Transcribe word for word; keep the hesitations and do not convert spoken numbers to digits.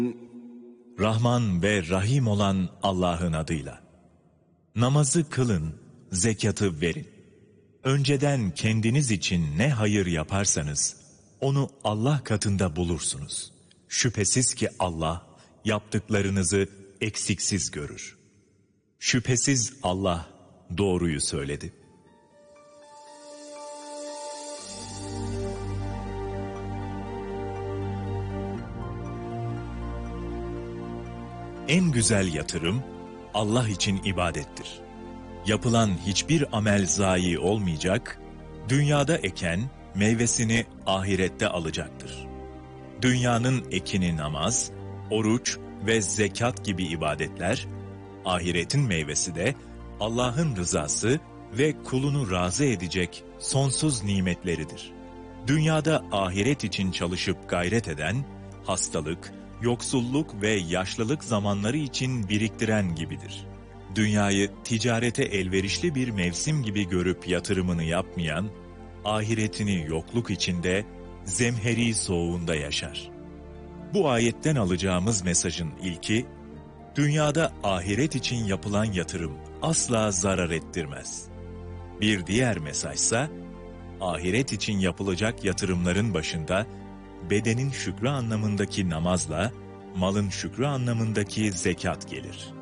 Rahman ve Rahim olan Allah'ın adıyla. Namazı kılın, zekatı verin. Önceden kendiniz için ne hayır yaparsanız, onu Allah katında bulursunuz. Şüphesiz ki Allah, yaptıklarınızı eksiksiz görür. Şüphesiz Allah doğruyu söyledi. En güzel yatırım, Allah için ibadettir. Yapılan hiçbir amel zayi olmayacak, dünyada eken meyvesini ahirette alacaktır. Dünyanın ekini namaz, oruç ve zekat gibi ibadetler, ahiretin meyvesi de Allah'ın rızası ve kulunu razı edecek sonsuz nimetleridir. Dünyada ahiret için çalışıp gayret eden, hastalık, yoksulluk ve yaşlılık zamanları için biriktiren gibidir. Dünyayı ticarete elverişli bir mevsim gibi görüp yatırımını yapmayan, ahiretini yokluk içinde, zemheri soğuğunda yaşar. Bu ayetten alacağımız mesajın ilki, dünyada ahiret için yapılan yatırım asla zarar ettirmez. Bir diğer mesajsa, ahiret için yapılacak yatırımların başında, bedenin şükrü anlamındaki namazla, malın şükrü anlamındaki zekat gelir.